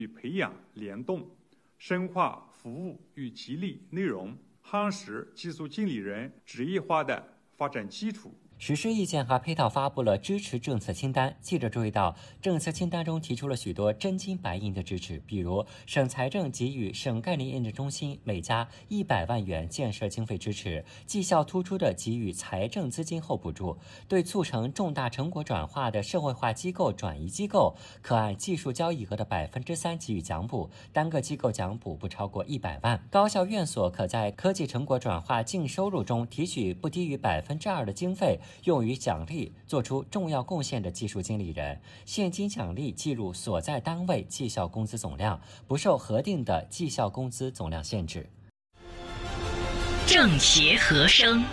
与培养联动，深化服务与激励内容，夯实技术经理人职业化的发展基础。 实施意见还配套发布了支持政策清单。记者注意到，政策清单中提出了许多真金白银的支持，比如省财政给予省概念验证中心每家100万元建设经费支持，绩效突出的给予财政资金后补助，对促成重大成果转化的社会化机构转移机构，可按技术交易额的3%给予奖补，单个机构奖补不超过100万。高校院所可在科技成果转化净收入中提取不低于2%的经费，用于奖励做出重要贡献的技术经理人，现金奖励计入所在单位绩效工资总量，不受核定的绩效工资总量限制。 政协和声，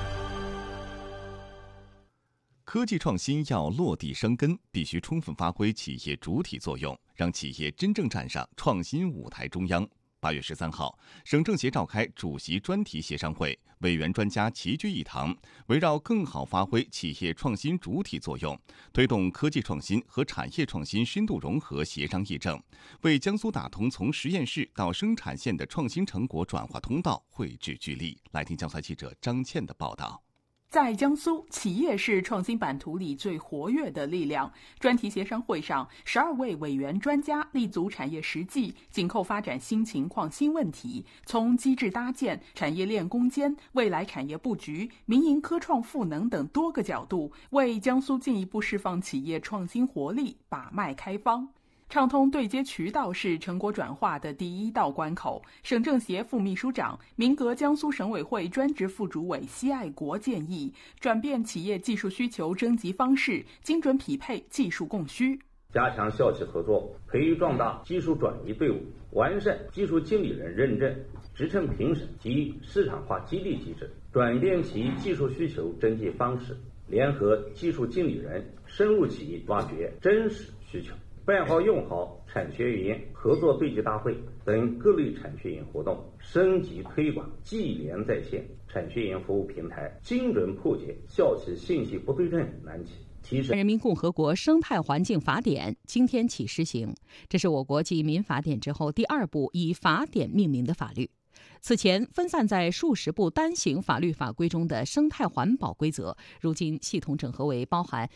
科技创新要落地生根，必须充分发挥企业主体作用，让企业真正站上创新舞台中央。8月13号，省政协召开主席专题协商会，委员专家齐聚一堂，围绕更好发挥企业创新主体作用，推动科技创新和产业创新深度融合协商议政，为江苏打通从实验室到生产线的创新成果转化通道绘制聚力。来听江苏台记者张倩的报道。 在江苏，企业是创新版图里最活跃的力量。专题协商会上，12位委员专家立足产业实际、紧扣发展新情况、新问题，从机制搭建、产业链攻坚、未来产业布局、民营科创赋能等多个角度，为江苏进一步释放企业创新活力把脉开方。畅通对接渠道是成果转化的第一道关口。省政协副秘书长、民革江苏省委会专职副主委奚爱国建议，转变企业技术需求征集方式，精准匹配技术供需， 加强校企合作，培育壮大技术转移队伍，完善技术经理人认证、职称评审及市场化激励机制，转变其技术需求征集方式，联合技术经理人深入企业挖掘真实需求，办好用好产学研合作对接大会等各类产学研活动，升级推广技联在线产学研服务平台，精准破解校企信息不对称难题，提升。 人民共和国生态环境法典今天起施行，这是我国继民法典之后第2部以法典命名的法律。此前分散在数十部单行法律法规中的生态环保规则，如今系统整合为包含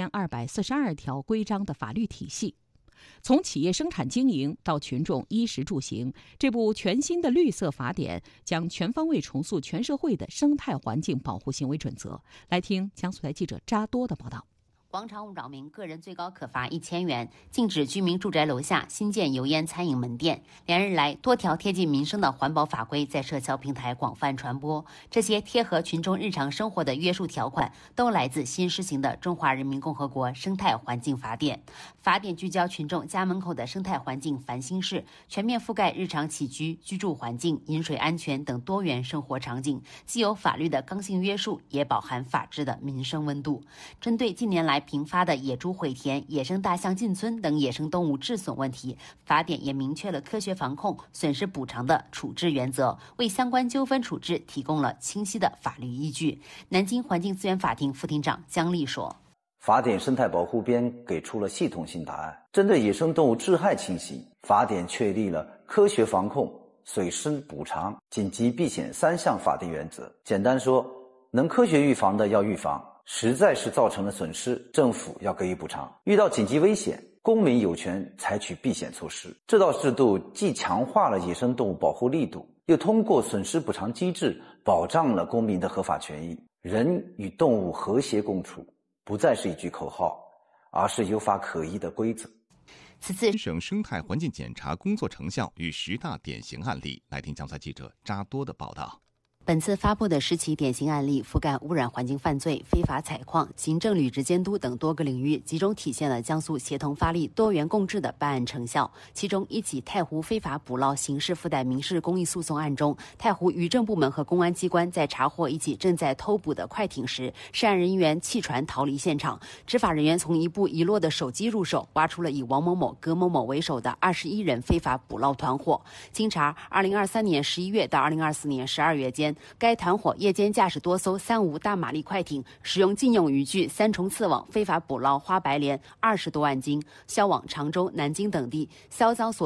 1242条规章的法律体系。从企业生产经营到群众衣食住行，这部全新的绿色法典将全方位重塑全社会的生态环境保护行为准则。来听江苏台记者扎多的报道。 广场舞扰民，个人最高可罚1000元；禁止居民住宅楼下新建油烟餐饮门店。2日来，多条贴近民生的环保法规在社交平台广泛传播。这些贴合群众日常生活的约束条款，都来自新施行的《中华人民共和国生态环境法典》。法典聚焦群众家门口的生态环境烦心事，全面覆盖日常起居、居住环境、饮水安全等多元生活场景，既有法律的刚性约束，也饱含法治的民生温度。针对近年来频发的野猪毁田、野生大象进村等野生动物致损问题，法典也明确了科学防控、损失补偿的处置原则，为相关纠纷处置提供了清晰的法律依据。南京环境资源法庭副庭长姜丽说， 法典生态保护编给出了系统性答案，针对野生动物致害情形，法典确立了科学防控、损失补偿、紧急避险3项法定原则。简单说，能科学预防的要预防，实在是造成了损失，政府要给予补偿。遇到紧急危险，公民有权采取避险措施。这道制度既强化了野生动物保护力度，又通过损失补偿机制保障了公民的合法权益。人与动物和谐共处，不再是一句口号，而是有法可依的规则。 此次省生态环境检查工作成效与10大典型案例，来听江苏记者扎多的报道。 本次发布的10起典型案例覆盖污染环境犯罪、非法采矿、行政履职监督等多个领域，集中体现了江苏协同发力、多元共治的办案成效。其中一起太湖非法捕捞刑事附带民事公益诉讼案中，太湖渔政部门和公安机关在查获一起正在偷捕的快艇时，涉案人员弃船逃离现场。执法人员从一部遗落的手机入手，挖出了以王某某、葛某某为首的21人非法捕捞团伙。经查，2023年11月到2024年12月间，该团伙夜间驾驶多艘3无大马力快艇，使用禁用渔具3重刺网非法捕捞花白鲢20多万斤，销往常州、南京等地，销赃所